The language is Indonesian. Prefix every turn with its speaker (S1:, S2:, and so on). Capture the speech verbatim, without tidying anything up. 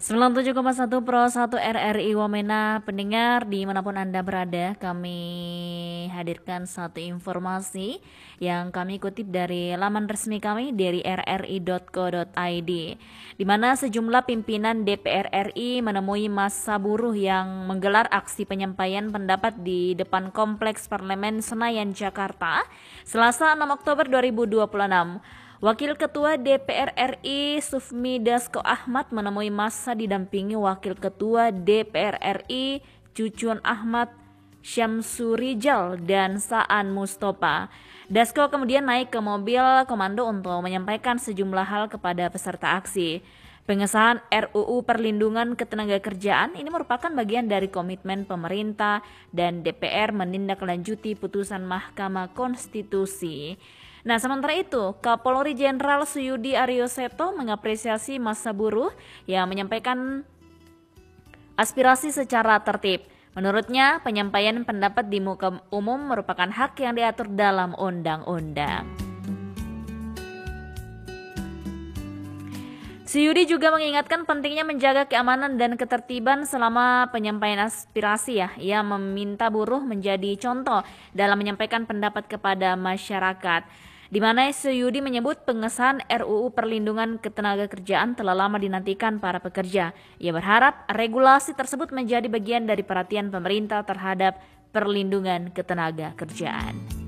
S1: sembilan puluh tujuh koma satu Pro satu R R I Wamena, pendengar dimanapun Anda berada, kami hadirkan satu informasi yang kami kutip dari laman resmi kami dari r r i dot co dot i d, di mana sejumlah pimpinan D P R R I menemui massa buruh yang menggelar aksi penyampaian pendapat di depan Kompleks Parlemen Senayan, Jakarta, Selasa enam Oktober dua ribu dua puluh enam. Wakil Ketua D P R R I Sufmi Dasko Ahmad menemui massa didampingi Wakil Ketua D P R R I Cucun Ahmad, Syamsurijal, dan Saan Mustopa. Dasko kemudian naik ke mobil komando untuk menyampaikan sejumlah hal kepada peserta aksi. Pengesahan R U U Perlindungan Ketenagakerjaan ini merupakan bagian dari komitmen pemerintah dan D P R menindaklanjuti putusan Mahkamah Konstitusi. Nah, sementara itu, Kapolri Jenderal Suyudi Arioseto mengapresiasi massa buruh yang menyampaikan aspirasi secara tertib. Menurutnya, penyampaian pendapat di muka umum merupakan hak yang diatur dalam undang-undang. Suyudi juga mengingatkan pentingnya menjaga keamanan dan ketertiban selama penyampaian aspirasi ya. Ia meminta buruh menjadi contoh dalam menyampaikan pendapat kepada masyarakat. Di mana Suyudi menyebut pengesahan R U U Perlindungan Ketenagakerjaan telah lama dinantikan para pekerja. Ia berharap regulasi tersebut menjadi bagian dari perhatian pemerintah terhadap perlindungan ketenagakerjaan.